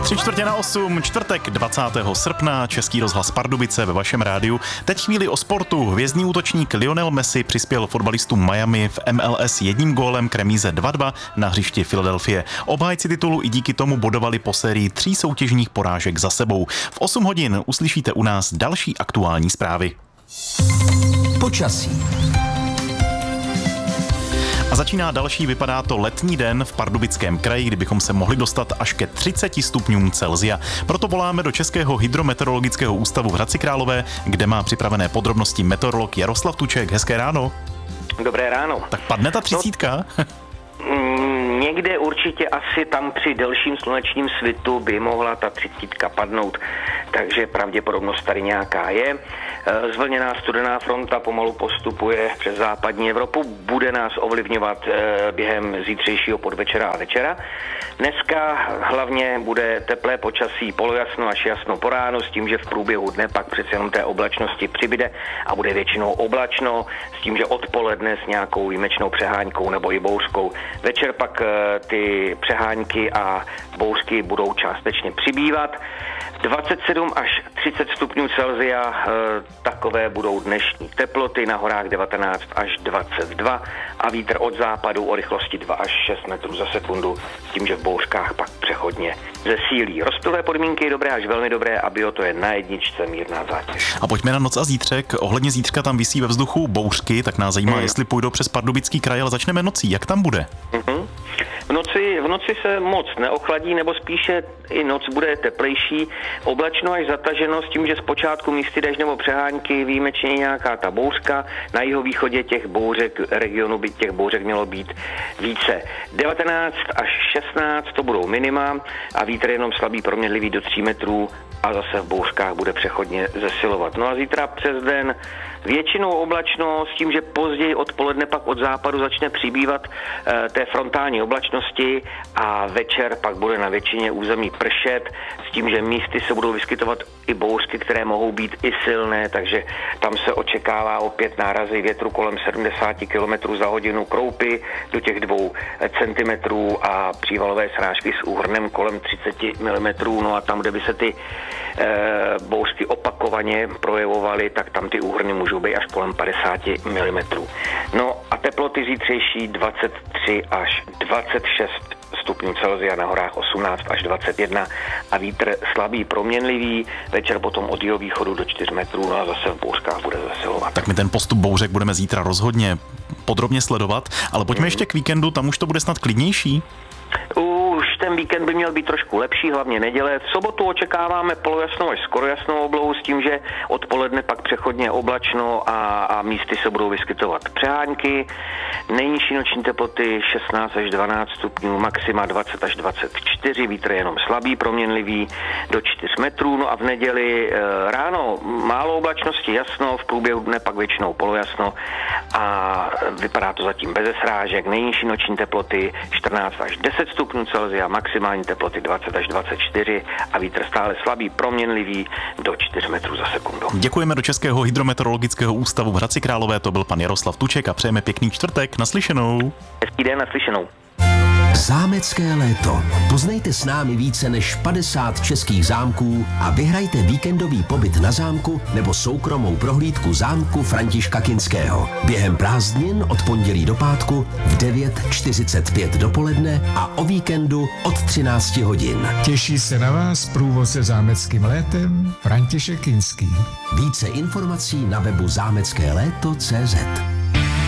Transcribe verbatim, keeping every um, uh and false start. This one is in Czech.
Tři čtvrtě na osm, čtvrtek dvacátého srpna, Český rozhlas Pardubice ve vašem rádiu. Teď chvíli o sportu. Hvězdný útočník Lionel Messi přispěl fotbalistům Miami v M L S jedním gólem k remíze dva dva na hřišti Filadelfie. Obhájci titulu i díky tomu bodovali po sérii tří soutěžních porážek za sebou. V osm hodin uslyšíte u nás další aktuální zprávy. Počasí. A začíná další, vypadá to letní den v Pardubickém kraji, kdybychom se mohli dostat až ke třiceti stupňům Celsia. Proto voláme do Českého hydrometeorologického ústavu v Hradci Králové, kde má připravené podrobnosti meteorolog Jaroslav Tuček. Hezké ráno. Dobré ráno. Tak padne ta třicítka? No, někde určitě asi tam při delším slunečním svitu by mohla ta třicítka padnout, takže pravděpodobnost tady nějaká je. Zvlněná studená fronta pomalu postupuje přes západní Evropu, bude nás ovlivňovat během zítřejšího podvečera a večera. Dneska hlavně bude teplé počasí, polojasno až jasno po ránu, s tím, že v průběhu dne pak přece jenom té oblačnosti přibyde a bude většinou oblačno, s tím, že odpoledne s nějakou výjimečnou přehánkou nebo i bouřkou. Večer pak ty přehánky a bouřky budou částečně přibývat. dvacet sedm až třicet stupňů Celsia, takové budou dnešní teploty, na horách devatenáct až dvacet dva a vítr od západu o rychlosti dva až šest metrů za sekundu, s tím, že v bouřkách pak přechodně zesílí. Rozptylové podmínky dobré až velmi dobré a bio to je na jedničce mírná zátěž. A pojďme na noc a zítřek. Ohledně zítřka tam visí ve vzduchu bouřky, tak nás zajímá, hmm. jestli půjdou přes Pardubický kraj, ale začneme nocí. Jak tam bude? Hmm. V noci, v noci se moc neochladí, nebo spíše i noc bude teplejší, oblačno až zataženo s tím, že zpočátku místy déšť nebo přehánky, výjimečně nějaká ta bouřka, na jihovýchodě těch bouřek, regionu by těch bouřek mělo být více. devatenáct až šestnáct to budou minima a vítr jenom slabý proměnlivý do tří metrů a zase v bouřkách bude přechodně zesilovat. No a zítra přes den většinou oblačno s tím, že později odpoledne pak od západu začne přibývat e, té frontální oblačnosti a večer pak bude na většině území pršet s tím, že místy se budou vyskytovat i bouřky, které mohou být i silné, takže tam se očekává opět nárazy větru kolem sedmdesát kilometrů za hodinu, kroupy do těch dvou centimetrů a přívalové srážky s úhrnem kolem třicet milimetrů, no a tam, kde by se ty e, bouřky opakovaně projevovaly, tak tam ty úhrny můžou být až kolem padesát milimetrů. No a teploty zítřejší dvacet tři až dvacet šest stupňů Celsia, na horách osmnáct až dvacet jedna a vítr slabý proměnlivý, večer potom od jihovýchodu do čtyř metrů, no a zase v bouřkách bude zesilovat. Tak my ten postup bouřek budeme zítra rozhodně podrobně sledovat, ale pojďme mm. ještě k víkendu, tam už to bude snad klidnější? Už ten víkend by měl být trošku lepší, hlavně neděle. V sobotu očekáváme polojasnou až skoro jasnou oblohu s tím, že odpoledne pak přechodně oblačno a, a místy se budou vyskytovat přehánky. Nejnižší noční teploty šestnáct až dvanáct stupňů, maxima dvacet až dvacet čtyři, vítr je jenom slabý, proměnlivý do čtyř metrů. No a v neděli e, ráno málo oblačnosti, jasno, v průběhu dne pak většinou polojasno a vypadá to zatím bez srážek. Nejnižší noční teploty čtrnáct až deset stupňů Celsia, maximální teploty dvacet až dvacet čtyři a vítr stále slabý, proměnlivý do čtyř metrů za sekundu. Děkujeme do Českého hydrometeorologického ústavu v Hradci Králové, to byl pan Jaroslav Tuček a přejeme pěkný čtvrtek, naslyšenou. Hezký den, naslyšenou. Zámecké léto. Poznejte s námi více než padesát českých zámků a vyhrajte víkendový pobyt na zámku nebo soukromou prohlídku zámku Františka Kinského. Během prázdnin od pondělí do pátku v devět čtyřicet pět dopoledne a o víkendu od třináct hodin. Těší se na vás průvodce zámeckým létem František Kinský. Více informací na webu zámecké léto tečka cé zet.